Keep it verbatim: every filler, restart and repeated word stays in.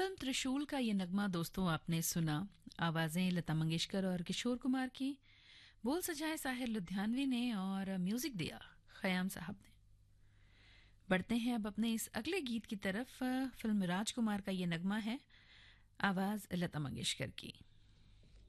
Film त्रिशूल का ये नगमा दोस्तों आपने सुना। आवाज़ें लता मंगेशकर और किशोर कुमार की, बोल सजाए साहिर लुधियानवी ने और म्यूजिक दिया खयाम साहब ने। बढ़ते हैं अब अपने इस अगले गीत की तरफ। फिल्म राजकुमार का ये नगमा है, आवाज़ लता मंगेशकर की।